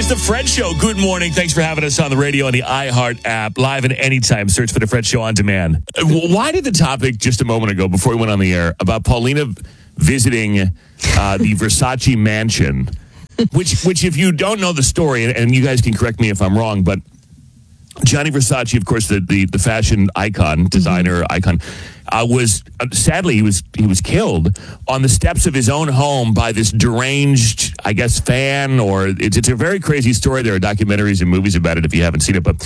The Fred Show. Good morning. Thanks for having us on the radio and the iHeart app. Live and anytime. Search for The Fred Show on demand. Why did the topic just a moment ago, before we went on the air, about Paulina visiting the Versace mansion, which if you don't know the story, and you guys can correct me if I'm wrong, but Gianni Versace, of course, the fashion icon, designer icon, was sadly he was killed on the steps of his own home by this deranged, I guess, fan. Or it's a very crazy story. There are documentaries and movies about it if you haven't seen it. But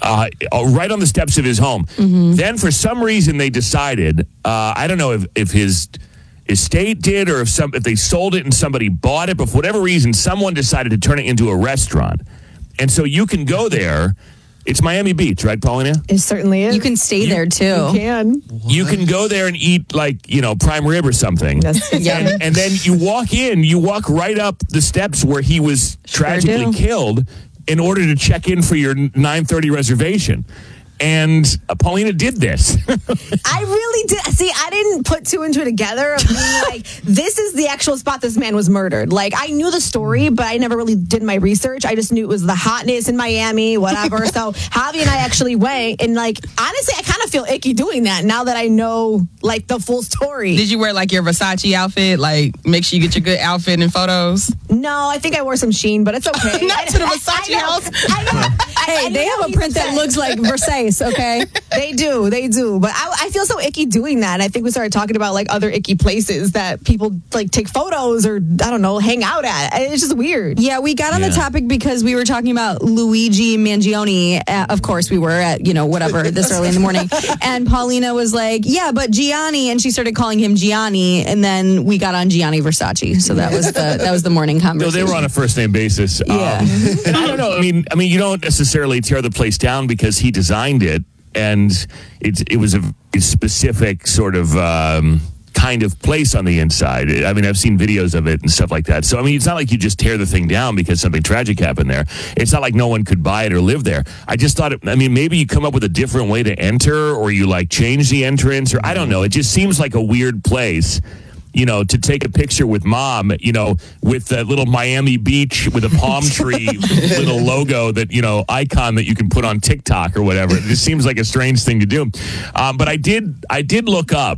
right on the steps of his home. Then for some reason they decided, I don't know if his estate did or if they sold it and somebody bought it, but for whatever reason someone decided to turn it into a restaurant. And so you can go there. It's Miami Beach, right, Paulina? It certainly is. You can stay there, too. You can. What? You can go there and eat, prime rib or something. Yeah. And then you walk right up the steps where he was tragically killed in order to check in for your 9:30 reservation. And Paulina did this. I really did. See, I didn't put two and two together of being like, this is the actual spot this man was murdered. Like, I knew the story, but I never really did my research. I just knew it was the hotness in Miami, whatever. So Javi and I actually went, and honestly, I kind of feel icky doing that now that I know the full story. Did you wear your Versace outfit? Make sure you get your good outfit and photos? No, I think I wore some Shein, but it's okay. Not to the Versace house. I know. Hey, they have a print that looks like Versace, okay? They do. But I feel so icky doing that. And I think we started talking about other icky places that people take photos or, I don't know, hang out at. It's just weird. Yeah, we got on the topic because we were talking about Luigi Mangione. Of course, we were at, whatever, this early in the morning. And Paulina was like, yeah, but Gianni. And she started calling him Gianni. And then we got on Gianni Versace. So that was the morning conversation. No, they were on a first name basis. Yeah. I don't know. I mean, you don't necessarily tear the place down because he designed it, and it was a specific sort of kind of place on the inside. I mean, I've seen videos of it and stuff like that. So, I mean, it's not like you just tear the thing down because something tragic happened there. It's not like no one could buy it or live there. I just thought, maybe you come up with a different way to enter, or you change the entrance, or I don't know. It just seems like a weird place. To take a picture with mom, with that little Miami Beach with a palm tree little logo icon that you can put on TikTok or whatever. It just seems like a strange thing to do. But I did look up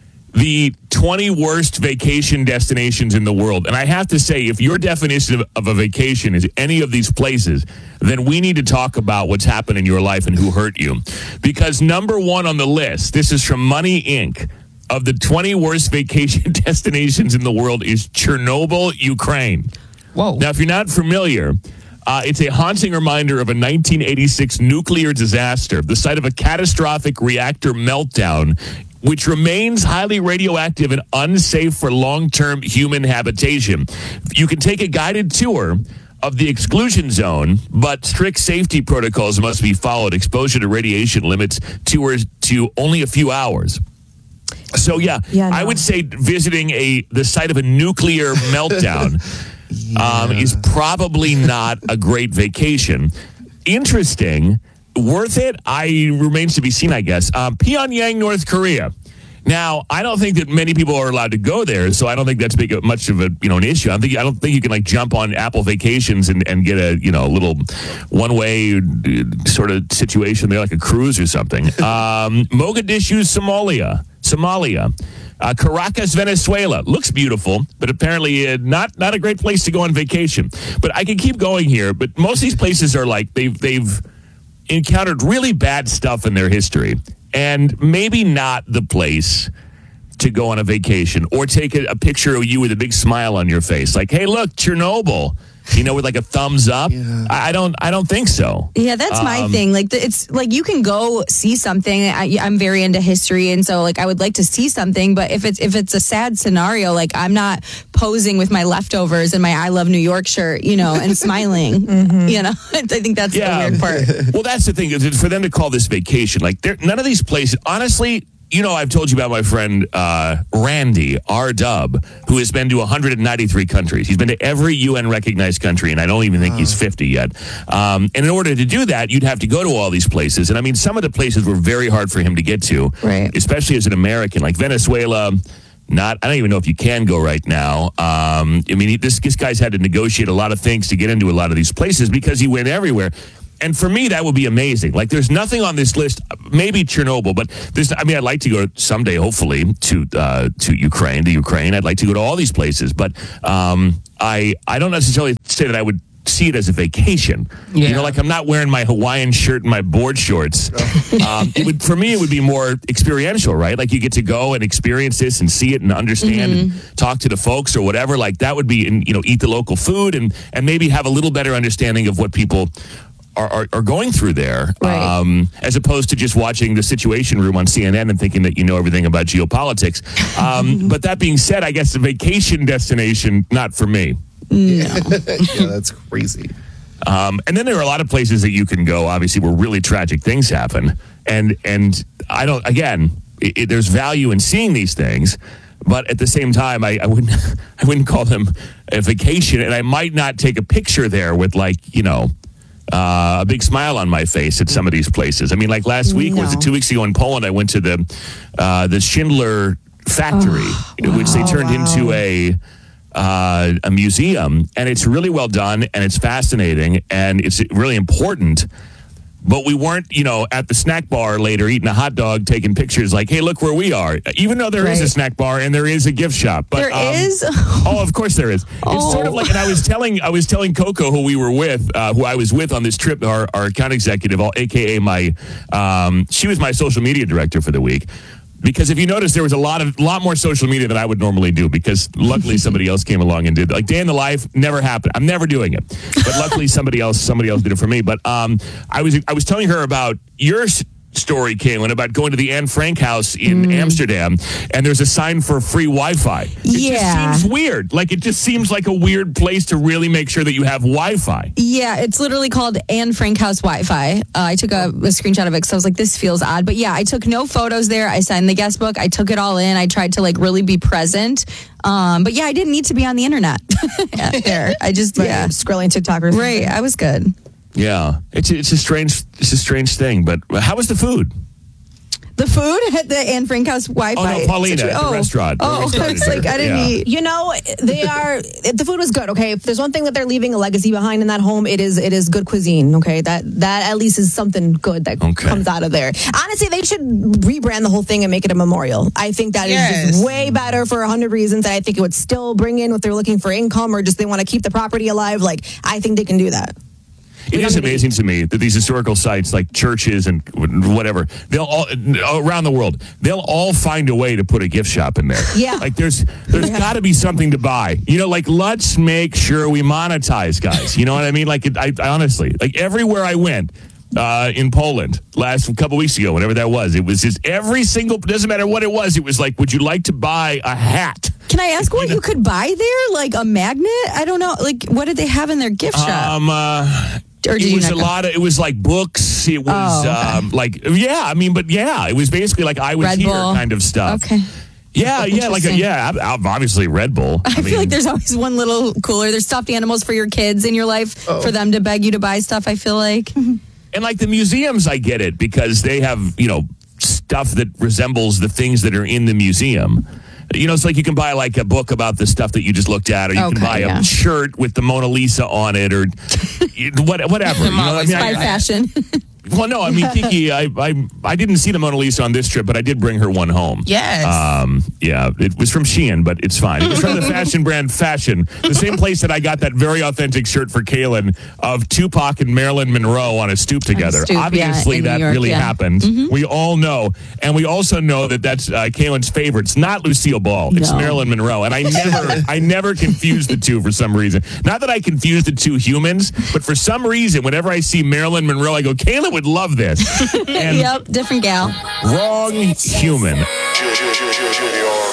the 20 worst vacation destinations in the world. And I have to say, if your definition of a vacation is any of these places, then we need to talk about what's happened in your life and who hurt you. Because number one on the list, this is from Money Inc., of the 20 worst vacation destinations in the world is Chernobyl, Ukraine. Whoa. Now, if you're not familiar, it's a haunting reminder of a 1986 nuclear disaster, the site of a catastrophic reactor meltdown, which remains highly radioactive and unsafe for long-term human habitation. You can take a guided tour of the exclusion zone, but strict safety protocols must be followed. Exposure to radiation limits tours to only a few hours. So, I would say visiting the site of a nuclear meltdown is probably not a great vacation. Interesting. Worth it? Remains to be seen, I guess. Pyongyang, North Korea. Now, I don't think that many people are allowed to go there, so I don't think that's much of an issue. I don't think you can jump on Apple Vacations and get a little one-way sort of situation there, like a cruise or something. Mogadishu, Somalia. Caracas, Venezuela. Looks beautiful, but apparently not a great place to go on vacation. But I can keep going here, but most of these places are they've encountered really bad stuff in their history, and maybe not the place to go on a vacation or take a picture of you with a big smile on your face. Like, hey, look, Chernobyl. With a thumbs up. Yeah. I don't think so. Yeah, that's my thing. It's you can go see something. I'm very into history, and so I would like to see something. But if it's a sad scenario, I'm not posing with my leftovers and my I Love New York shirt, and smiling. I think that's the weird part. Well, that's the thing. For them to call this vacation, none of these places, honestly. I've told you about my friend Randy R-Dub, who has been to 193 countries. He's been to every UN-recognized country, and I don't even think he's 50 yet. And in order to do that, you'd have to go to all these places. And, some of the places were very hard for him to get to, right? Especially as an American, like Venezuela, I don't even know if you can go right now. I mean, this guy's had to negotiate a lot of things to get into a lot of these places because he went everywhere. And for me, that would be amazing. Like, there's nothing on this list, maybe Chernobyl, but I'd like to go someday, hopefully, to Ukraine. I'd like to go to all these places. But I don't necessarily say that I would see it as a vacation. Yeah. You know, like I'm not wearing my Hawaiian shirt and my board shorts. For me, it would be more experiential, right? Like you get to go and experience this and see it and understand and talk to the folks or whatever. Like that would be, and, eat the local food and maybe have a little better understanding of what people are going through there, right. As opposed to just watching the Situation Room on CNN and thinking that you know everything about geopolitics. But that being said, I guess a vacation destination, not for me. Yeah, that's crazy. And then there are a lot of places that you can go, obviously, where really tragic things happen. And I don't, again, there's value in seeing these things. But at the same time, I wouldn't call them a vacation. And I might not take a picture there with a big smile on my face at some of these places. I mean, like last week, was it 2 weeks ago in Poland, I went to the Schindler factory, which they turned into a museum, and it's really well done, and it's fascinating, and it's really important. But we weren't, at the snack bar later eating a hot dog, taking pictures like, hey, look where we are. Even though there is a snack bar and there is a gift shop. But, there is? Oh, of course there is. It's sort of like, and I was telling Coco, who we were with, who I was with on this trip, our account executive, AKA she was my social media director for the week. Because if you notice, there was a lot more social media than I would normally do. Because luckily somebody else came along and did. Like Day in the Life never happened. I'm never doing it. But luckily somebody else did it for me. But I was telling her about your story, Kaylin, about going to the Anne Frank house in Amsterdam, and there's a sign for free Wi-Fi. It just seems weird. Like it just seems like a weird place to really make sure that you have Wi-Fi. Yeah, it's literally called Anne Frank House Wi-Fi. I took a screenshot of it because I was like, this feels odd. But yeah, I took no photos there. I signed the guest book. I took it all in. I tried to really be present. But yeah, I didn't need to be on the internet there. I just scrolling TikTokers. Right, I was good. Yeah, it's a strange thing. But how was the food? The food at the Anne Frank House Wi-Fi. Oh no, Paulina, at the restaurant. Oh, it's like I didn't eat. The food was good. Okay, if there's one thing that they're leaving a legacy behind in that home, it is good cuisine. Okay, that at least is something good that comes out of there. Honestly, they should rebrand the whole thing and make it a memorial. I think that is just way better for 100 reasons. And I think it would still bring in what they're looking for income, or just they want to keep the property alive. Like I think they can do that. It is amazing to me that these historical sites like churches and whatever, they'll all around the world, they'll all find a way to put a gift shop in there. Yeah. Like there's got to be something to buy. Let's make sure we monetize, guys. You know what I mean? Like I honestly, like everywhere I went in Poland last couple weeks ago, whatever that was, it was just every single, doesn't matter what it was like, would you like to buy a hat? Can I ask what you could buy there? Like a magnet? I don't know. Like what did they have in their gift shop? It was it was like books. It was it was basically like I was Red here Bull. kind of stuff. Okay. Yeah, obviously Red Bull. I feel like there's always one little cooler. There's stuffed animals for your kids in your life for them to beg you to buy stuff, I feel like. And like the museums, I get it because they have, stuff that resembles the things that are in the museum. It's like you can buy like a book about the stuff that you just looked at, or you can buy a shirt with the Mona Lisa on it, or whatever. By fashion. Well, no, I mean, Kiki, I didn't see the Mona Lisa on this trip, but I did bring her one home. Yes. It was from Shein, but it's fine. It was from the fashion brand Fashion, the same place that I got that very authentic shirt for Kaylin of Tupac and Marilyn Monroe on a stoop together. Obviously, that really happened. Mm-hmm. We all know. And we also know that that's Kaylin's favorite. It's not Lucille Ball. It's Marilyn Monroe. And I never confuse the two for some reason. Not that I confuse the two humans, but for some reason, whenever I see Marilyn Monroe, I go, Kaylin would love this. And yep, different gal. Wrong human.